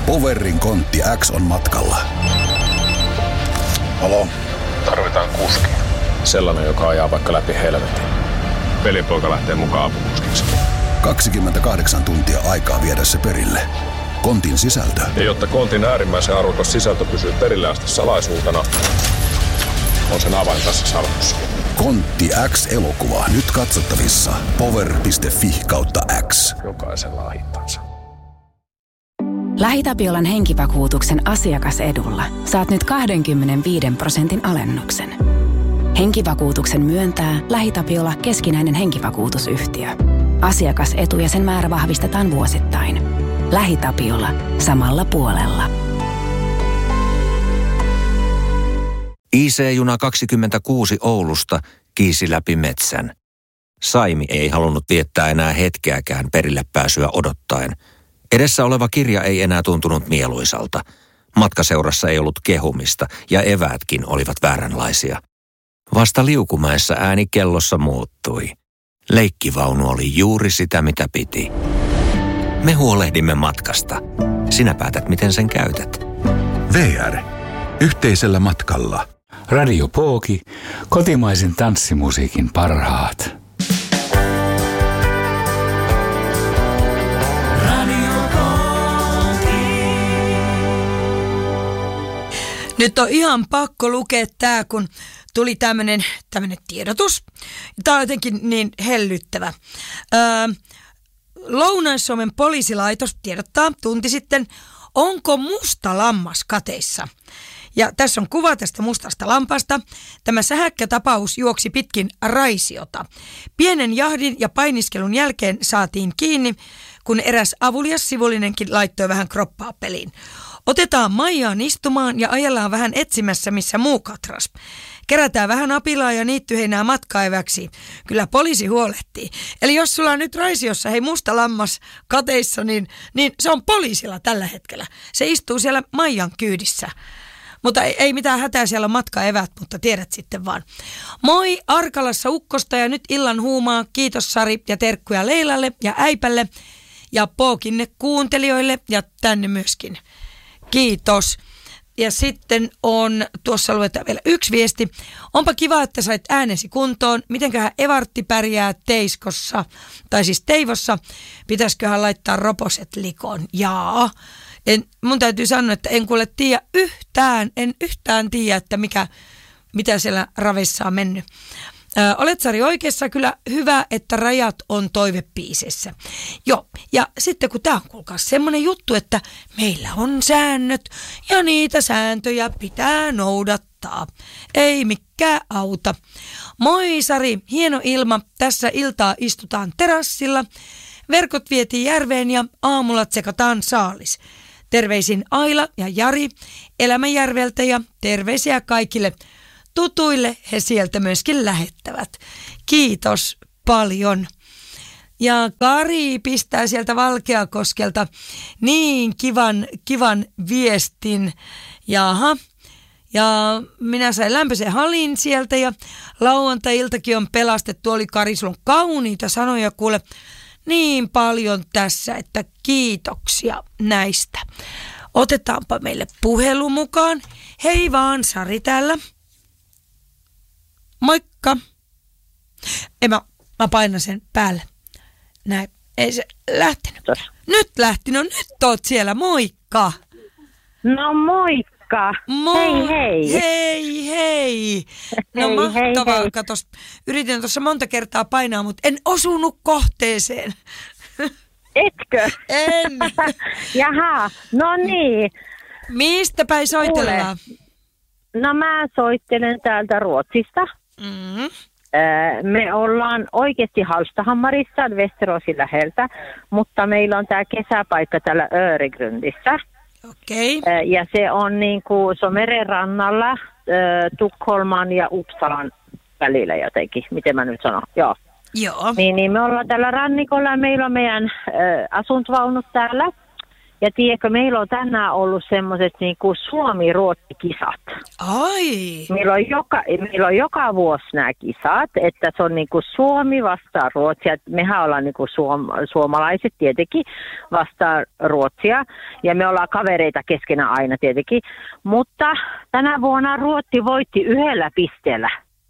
Powerin Kontti X on matkalla. Halo? Tarvitaan kuski. Sellainen, joka ajaa vaikka läpi helvetin. Velipoika lähtee mukaan apukuskiksi. 28 tuntia aikaa viedä se perille. Kontin sisältö. Ja jotta Kontin äärimmäisen arvokas sisältö pysyy perille asti salaisuutena, on sen avain tässä salkussa. Kontti X-elokuva nyt katsottavissa power.fi/X. Jokaisella on hintansa. LähiTapiolan henkivakuutuksen asiakasedulla saat nyt 25% alennuksen. Henkivakuutuksen myöntää LähiTapiola keskinäinen henkivakuutusyhtiö. Asiakasetu ja sen määrä vahvistetaan vuosittain. LähiTapiola samalla puolella. IC-juna 26 Oulusta kiisi läpi metsän. Saimi ei halunnut viettää enää hetkeäkään perille pääsyä odottaen. Edessä oleva kirja ei enää tuntunut mieluisalta. Matkaseurassa ei ollut kehumista ja eväätkin olivat vääränlaisia. Vasta Liukumäessä ääni kellossa muuttui. Leikkivaunu oli juuri sitä, mitä piti. Me huolehdimme matkasta. Sinä päätät, miten sen käytät. VR. Yhteisellä matkalla. Radio Pooki, kotimaisen tanssimusiikin parhaat. Nyt on ihan pakko lukea tämä, kun tuli tämmöinen tiedotus. Tämä on jotenkin niin hellyttävä. Lounais-Suomen poliisilaitos tiedottaa tunti sitten, onko musta lammas kateissa. Ja tässä on kuva tästä mustasta lampasta. Tämä sähäkkätapaus juoksi pitkin Raisiota. Pienen jahdin ja painiskelun jälkeen saatiin kiinni, kun eräs avulias sivullinenkin laittoi vähän kroppaa peliin. Otetaan Maijaan istumaan ja ajellaan vähän etsimässä, missä muu katras. Kerätään vähän apilaa ja niittyheinää matkaeväksi. Kyllä poliisi huolehtii. Eli jos sulla on nyt Raisiossa musta lammas kateissa, niin se on poliisilla tällä hetkellä. Se istuu siellä Maijan kyydissä. Mutta ei mitään hätää, siellä on matkaevät, mutta tiedät sitten vaan. Moi Arkalassa ukkosta ja nyt illan huumaa. Kiitos Sari ja terkkuja Leilalle ja Äipälle ja Pookinne kuuntelijoille ja tänne myöskin. Kiitos. Ja sitten on, tuossa luetaan vielä yksi viesti. Onpa kiva, että sait äänesi kuntoon. Mitenköhän Evartti pärjää Teiskossa, tai siis Teivossa. Pitäisiköhän laittaa roposet likoon? Jaa. Mun täytyy sanoa, että en kuule tiedä en yhtään tiedä, että mitä siellä raveissa on mennyt. Olet Sari oikeassa, kyllä hyvä, että rajat on toivepiisissä. Joo, ja sitten kun tämä on kuulkaa semmoinen juttu, että meillä on säännöt ja niitä sääntöjä pitää noudattaa. Ei mikään auta. Moi Sari, hieno ilma. Tässä iltaa istutaan terassilla. Verkot vietiin järveen ja aamulla tsekataan saalis. Terveisin Aila ja Jari Elämäjärveltä ja terveisiä kaikille tutuille, he sieltä myöskin lähettävät. Kiitos paljon. Ja Kari pistää sieltä Valkeakoskelta niin kivan viestin. Jaha. Ja minä sain lämpöisen halin sieltä ja lauantai-iltakin on pelastettu. Oli Kari, sulla on kauniita sanoja kuule niin paljon tässä, että kiitoksia näistä. Otetaanpa meille puhelu mukaan. Hei vaan, Sari täällä. Moikka. Mä painan sen päälle. Näin. Ei se lähtenyt. Nyt lähti. No nyt oot siellä. Moikka. No moikka. Moi. Hei. Hei. No hei, mahtavaa. Hei. Katos, yritin tuossa monta kertaa painaa, mutta en osunut kohteeseen. Etkö? En. Jaha, no niin. Mistä päin soitellaan? No mä soittelen täältä Ruotsista. Mm-hmm. Me ollaan oikeasti Hallstahammarissa, Västeråsin läheltä, mutta meillä on tämä kesäpaikka täällä Öregrundissä. Okei. Ja se on niinku, se on meren rannalla Tukholman ja Uppsalan välillä jotenkin, miten mä nyt sanon, joo. Joo. Niin me ollaan täällä rannikolla ja meillä on meidän asuntovaunut täällä. Ja tiedätkö, meillä on tänään ollut semmoiset niinku Suomi-Ruotsi-kisat. Ai! Meillä on joka vuosi nämä kisat, että se on niinku Suomi vastaan Ruotsia. Mehän ollaan niinku suomalaiset tietenkin vastaan Ruotsia. Ja me ollaan kavereita keskenään aina tietenkin. Mutta tänä vuonna Ruotsi voitti 1 pisteellä.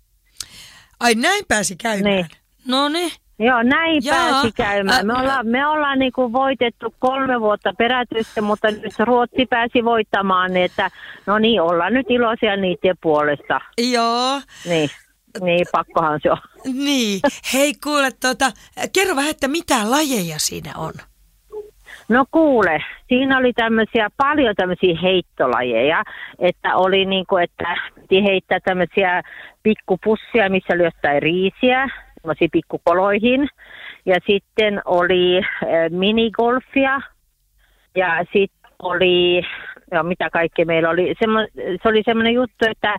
Ai näin pääsi käymään? Niin. Noniin. Joo, näin pääsi käymään. Me ollaan niinku voitettu 3 vuotta perätystä, mutta nyt Ruotsi pääsi voittamaan, että no niin, ollaan nyt iloisia niiden puolesta. Joo. Niin, pakkohan se on. Niin, hei kuule, kerro vähän, että mitä lajeja siinä on? No kuule, siinä oli paljon tämmöisiä heittolajeja, että oli niinku, että piti heittää tämmöisiä pikkupussia, missä oli jostain riisiä, semmoisiin pikkukoloihin. Ja sitten oli minigolfia ja sitten oli, mitä kaikkea meillä oli, se oli semmoinen juttu, että,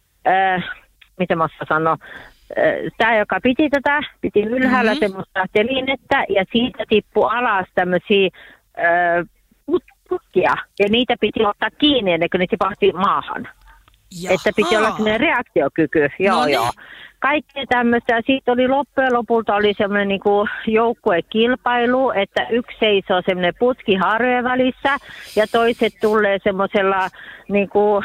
mitä mä sanon, tämä, joka piti ylhäällä semmoista telinettä ja siitä tippui alas tämmöisiä putkia ja niitä piti ottaa kiinni ennen kuin ne tipahti maahan. Jaha. Että piti olla semmoinen reaktiokyky, joo. Kaikkea tämmöistä. Siitä oli loppujen lopulta oli semmoinen niinku joukkuekilpailu, että yksi seisoo semmoinen putki haarojen välissä ja toiset tulee semmoisella niinku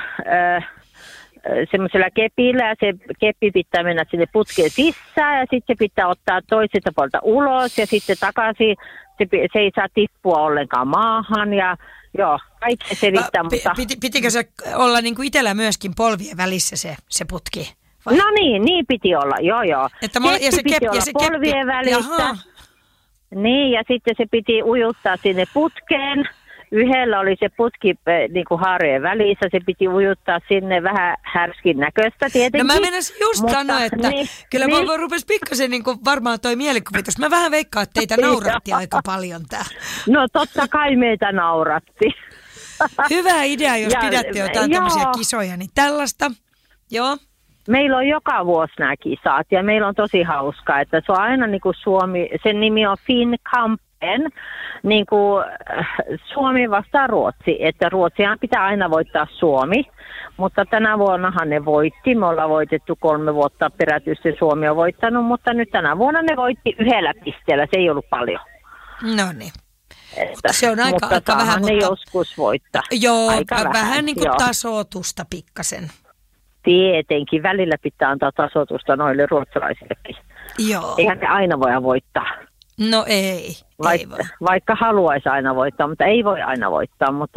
semmoisella kepillä ja se keppi pitää mennä sinne putkeen sisään ja sitten se pitää ottaa toiselta puolta ulos ja sitten takaisin se ei saa tippua ollenkaan maahan ja joo, kaikki selittää. Mutta pitikö se olla niinku itsellä myöskin polvien välissä se putki? Vai? No niin piti olla, joo. Että piti olla polvien välissä. Jaha. Niin ja sitten se piti ujuttaa sinne putkeen. Yhdellä oli se putki niin kuin haarojen välissä, se piti ujuttaa sinne vähän härskin näköistä tietenkin. No mä menisin just sanoa, että kyllä mä rupesi pikkasen niin kuin varmaan toi mielikuvitus. Mä vähän veikkaan, että teitä nauratti aika paljon tää. No totta kai meitä nauratti. Hyvä idea, jos pidätte jotain tämmöisiä kisoja, niin tällaista. Joo. Meillä on joka vuosi nämä kisat ja meillä on tosi hauskaa, että se on aina niin kuin Suomi, sen nimi on Finnkampen, niin kuin Suomi vastaan Ruotsi, että Ruotsihan pitää aina voittaa Suomi, mutta tänä vuonnahan ne voitti, me ollaan voitettu 3 vuotta perätystä, Suomi on voittanut, mutta nyt tänä vuonna ne voitti 1 pisteellä, se ei ollut paljon. No niin. Mutta se on aika vähän, ne joskus voittaa. Joo, vähän niin kuin tasoitusta pikkasen. Tietenkin, välillä pitää antaa tasoitusta noille ruotsalaisillekin. Joo. Eihän ne aina voi voittaa. No ei voi. Vaikka haluaisi aina voittaa, mutta ei voi aina voittaa. Mutta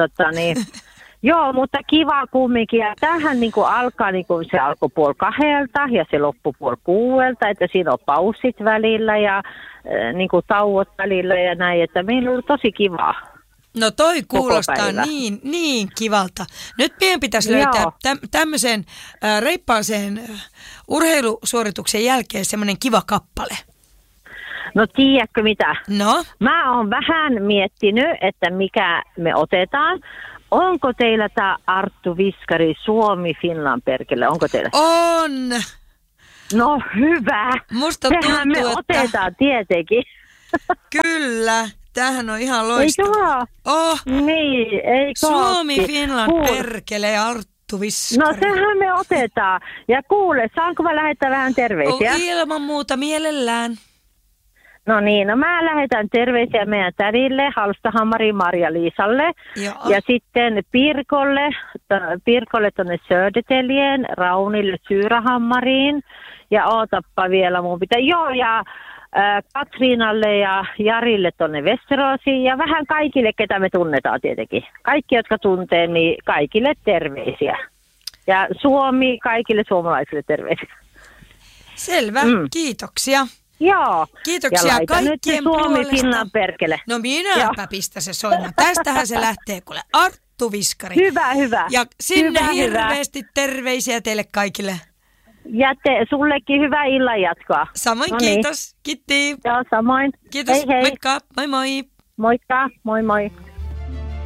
joo, mutta kiva kumminkin. Ja tämähän niin kuin alkaa, niin kuin se alkoi 5:30 ja se loppui 5:30, että siinä on paussit välillä ja niin kuin tauot välillä ja näin, että meillä on ollut tosi kivaa. No toi kuulostaa niin kivalta. Nyt meidän pitäisi löytää tämmöisen reippaaseen urheilusuorituksen jälkeen semmoinen kiva kappale. No tiedätkö mitä? No? Mä oon vähän miettinyt, että mikä me otetaan. Onko teillä tää Arttu Viskari Suomi-Finland perkele? Onko teillä? On! No hyvä! Musta sehän tuntuu, me otetaan tietenkin. Kyllä. Tämähän on ihan loistava. Oh. Niin, eikö Suomi-Finland perkele Arttu Viskari. No sehän me otetaan. Ja kuule, saanko mä lähettää vähän terveisiä? Ilman muuta mielellään. No niin, no mä lähetän terveisiä meidän tädille, Halstahammariin Marja-Liisalle. Joo. Ja sitten Pirkolle tonne Södertäljen, Raunille Syyrähammariin. Ja ootappa vielä mun pitää. Joo, ja Katriinalle ja Jarille tonne Västeråsiin ja vähän kaikille, ketä me tunnetaan tietenkin. Kaikki, jotka tuntee, niin kaikille terveisiä. Ja Suomi, kaikille suomalaisille terveisiä. Selvä, kiitoksia. Joo. Kiitoksia ja kaikkien puolesta. Finland perkele. No minäpä pistä se soimaan. Tästähän se lähtee, kuule. Arttu Viskari. Hyvä. Ja sinne hirveästi terveisiä teille kaikille. Ja sullekin hyvää illan jatkoa. Samoin, kiitos. Kiitti. Joo, samoin. Kiitos, hei. Moikka, moi moi. Moikka, moi moi.